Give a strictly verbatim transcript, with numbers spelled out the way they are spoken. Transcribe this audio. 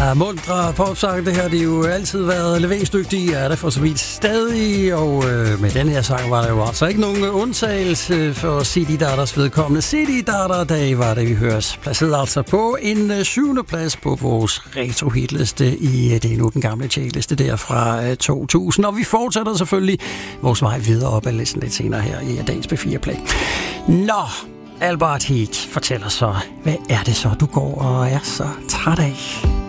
Ja, mundre popsang, det her, det har jo altid været leveringsdygtige, er det for så vidt stadig, og øh, med den her sang var der jo altså ikke nogen undtagelse for City Daughters vedkommende. City Daughter Day var det, vi høres. Placeret altså på en øh, syvende plads på vores retro-hitliste i øh, det nu den gamle tjekliste der fra øh, to tusind, og vi fortsætter selvfølgelig vores vej videre op ad listen lidt senere her i dagens B fire Play. Nå, Albert Heat fortæller så, hvad er det så, du går og er så træt af?